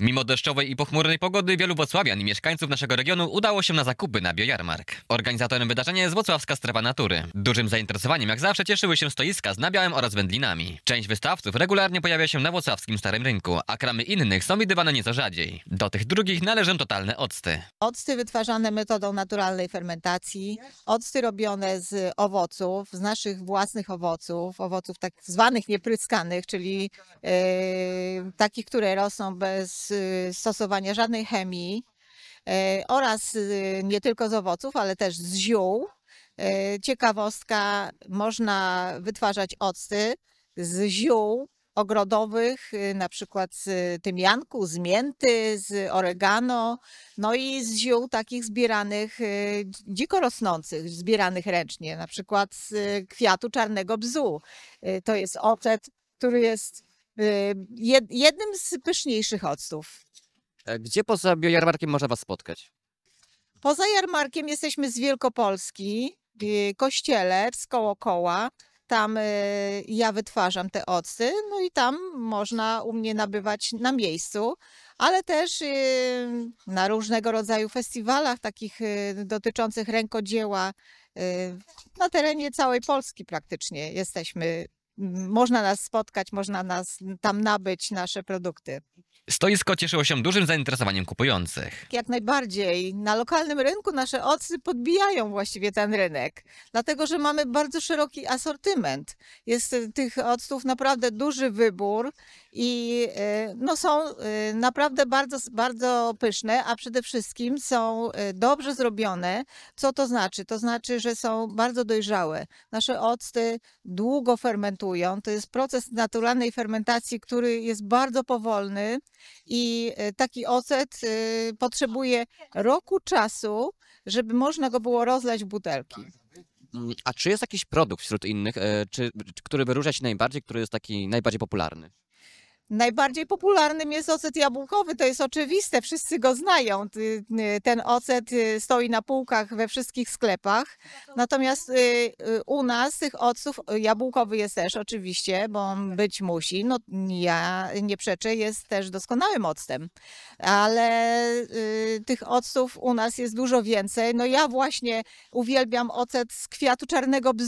Mimo deszczowej i pochmurnej pogody wielu włocławian i mieszkańców naszego regionu udało się na zakupy na biojarmark. Organizatorem wydarzenia jest Włocławska Strefa Natury. Dużym zainteresowaniem jak zawsze cieszyły się stoiska z nabiałem oraz wędlinami. Część wystawców regularnie pojawia się na włocławskim Starym Rynku, a kramy innych są widywane nieco rzadziej. Do tych drugich należą totalne octy. Octy wytwarzane metodą naturalnej fermentacji, octy robione z owoców, z naszych własnych owoców tak zwanych niepryskanych, czyli takich, które rosną bez stosowania żadnej chemii oraz nie tylko z owoców, ale też z ziół. Ciekawostka, można wytwarzać octy z ziół ogrodowych, na przykład z tymianku, z mięty, z oregano, no i z ziół takich zbieranych, dziko rosnących, zbieranych ręcznie, na przykład z kwiatu czarnego bzu. To jest ocet, który jest jednym z pyszniejszych octów. Gdzie poza biojarmarkiem można Was spotkać? Poza jarmarkiem jesteśmy z Wielkopolski, Kościelec, koło Koła. Tam ja wytwarzam te octy, no i tam można u mnie nabywać na miejscu, ale też na różnego rodzaju festiwalach takich dotyczących rękodzieła na terenie całej Polski praktycznie jesteśmy. Można nas spotkać, można nas tam nabyć nasze produkty. Stoisko cieszyło się dużym zainteresowaniem kupujących. Jak najbardziej. Na lokalnym rynku nasze octy podbijają właściwie ten rynek, dlatego że mamy bardzo szeroki asortyment. Jest tych octów naprawdę duży wybór i no, są naprawdę bardzo, bardzo pyszne, a przede wszystkim są dobrze zrobione. Co to znaczy? To znaczy, że są bardzo dojrzałe. Nasze octy długo fermentują. To jest proces naturalnej fermentacji, który jest bardzo powolny. I taki ocet potrzebuje roku czasu, żeby można go było rozlać w butelki. A czy jest jakiś produkt wśród innych, który wyróżnia się najbardziej, który jest taki najbardziej popularny? Najbardziej popularnym jest ocet jabłkowy, to jest oczywiste, wszyscy go znają. Ten ocet stoi na półkach we wszystkich sklepach. Natomiast u nas tych octów, jabłkowy jest też oczywiście, bo on być musi. No, ja nie przeczę, jest też doskonałym octem. Ale tych octów u nas jest dużo więcej. No ja właśnie uwielbiam ocet z kwiatu czarnego bzu.